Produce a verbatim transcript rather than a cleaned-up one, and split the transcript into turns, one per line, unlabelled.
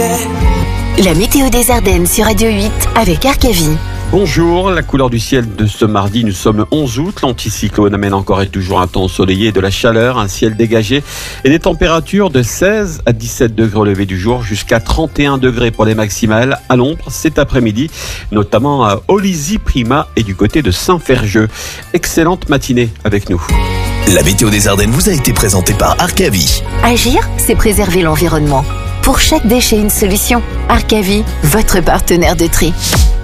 La météo des Ardennes sur Radio huit avec Arcavi.
Bonjour, la couleur du ciel de ce mardi, nous sommes onze août. L'anticyclone amène encore et toujours un temps ensoleillé, de la chaleur, un ciel dégagé et des températures de seize à dix-sept degrés au lever du jour jusqu'à trente et un degrés pour les maximales à l'ombre cet après-midi, notamment à Olisy-Prima et du côté de Saint-Ferjeux. Excellente matinée avec nous.
La météo des Ardennes vous a été présentée par Arcavi.
Agir, c'est préserver l'environnement. Pour chaque déchet, une solution. Arcavi, votre partenaire de tri.